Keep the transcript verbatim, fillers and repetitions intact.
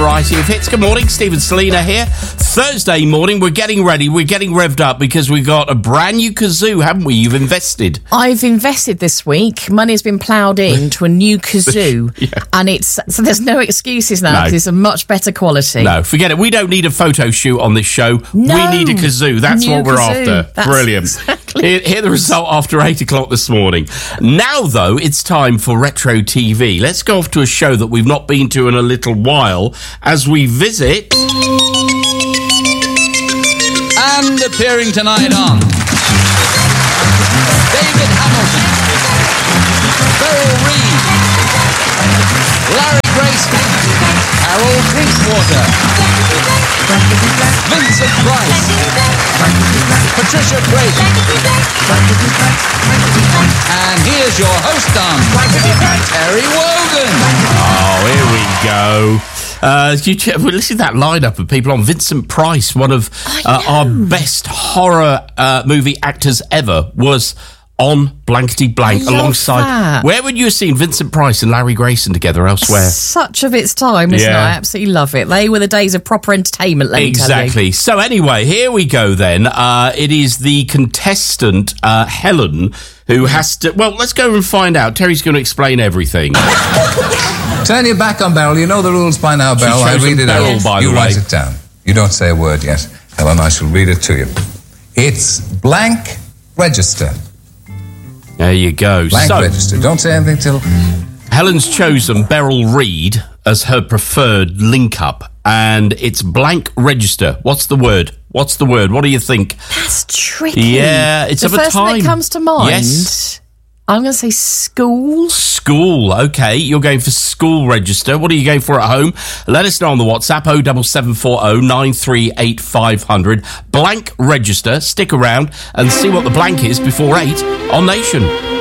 variety of hits. Good morning, Stephen Selena here. Thursday morning, we're getting ready, we're getting revved up because we've got a brand new kazoo, haven't we? You've invested. I've invested this week. Money has been ploughed into a new kazoo, Yeah. and it's so there's no excuses now No. because it's a much better quality. No, forget it. We don't need a photo shoot on this show. No. We need a kazoo. That's New what we're kazoo. after. That's Brilliant. exactly- Here, here the result after eight o'clock this morning. Now, though, it's time for Retro T V. Let's go off to a show that we've not been to in a little while as we visit... And appearing tonight on David Hamilton, Beryl Reid, Larry Grayson, Harold Drinkwater, Vincent Price, Patricia Craig, and here's your host on Terry Wogan. Oh, here we go. Uh, you ch- well, listen to that lineup of people on. Vincent Price, one of uh, our best horror uh, movie actors ever, was on Blankety Blank I love alongside. that. Where would you have seen Vincent Price and Larry Grayson together elsewhere? Such of its time, isn't Yeah. it? I absolutely love it. They were the days of proper entertainment, let me tell you. Exactly. So anyway, here we go then. Uh, it is the contestant, uh, Helen, who has to... Well, let's go and find out. Terry's going to explain everything. Turn your back on Beryl. You know the rules by now, Beryl. I chosen read it Beryl, out. by you the write way. it down. You don't say a word yet. Helen, I shall read it to you. It's blank register. There you go. Blank so, register. Don't say anything till... Helen's chosen Beryl Reid as her preferred link-up, and it's blank register. What's the word? What's the word? What do you think? That's tricky. Yeah, it's the of a first thing time. that comes to mind. Yes. I'm going to say school. School. Okay, you're going for school register. What are you going for at home? Let us know on the WhatsApp, oh seven seven four oh nine three eight five hundred. Blank register. Stick around and see what the blank is before eight on Nation.